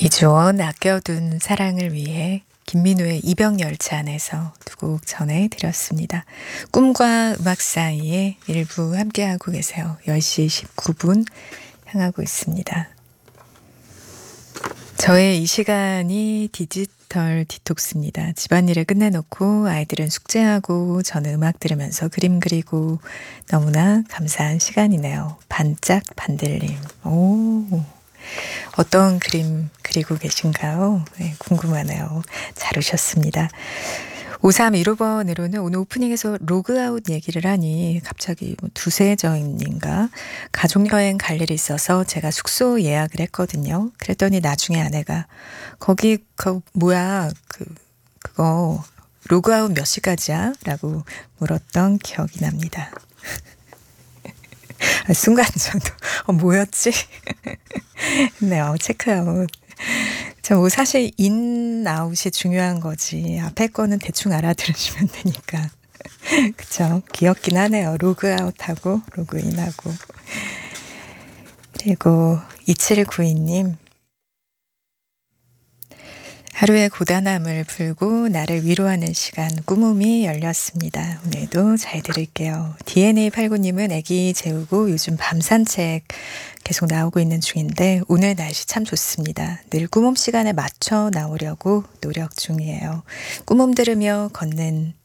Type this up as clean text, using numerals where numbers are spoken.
이주원 아껴둔 사랑을 위해 김민우의 이병열차 안에서 두 곡 전해드렸습니다. 꿈과 음악 사이에 일부 함께하고 계세요. 10시 19분 향하고 있습니다. 저의 이 시간이 디지털 디톡스입니다. 집안일을 끝내놓고 아이들은 숙제하고 저는 음악 들으면서 그림 그리고 너무나 감사한 시간이네요. 반짝 반들님. 오. 어떤 그림 그리고 계신가요? 네, 궁금하네요. 잘 오셨습니다. 5315번으로는 오늘 오프닝에서 로그아웃 얘기를 하니 갑자기 두세 전인가 가족여행 갈 일이 있어서 제가 숙소 예약을 했거든요. 그랬더니 나중에 아내가 거기 뭐야 그거 로그아웃 몇 시까지야? 라고 물었던 기억이 납니다. 순간 저도 뭐였지? 했네요. 체크아웃. 저 사실 인아웃이 중요한 거지. 앞에 거는 대충 알아들으시면 되니까. 그쵸? 귀엽긴 하네요. 로그아웃하고 로그인하고. 그리고 2792님. 하루의 고단함을 풀고 나를 위로하는 시간 꾸mom이 열렸습니다. 오늘도 잘 들을게요. DNA89님은 아기 재우고 요즘 밤 산책 계속 나오고 있는 중인데 오늘 날씨 참 좋습니다. 늘 꾸mom 시간에 맞춰 나오려고 노력 중이에요. 꾸mom 들으며 걷는